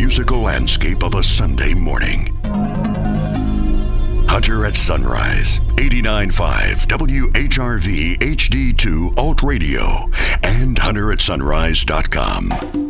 musical landscape of a Sunday morning. Hunter at Sunrise, 89.5 WHRV HD2 Alt Radio, and HunterAtSunrise.com.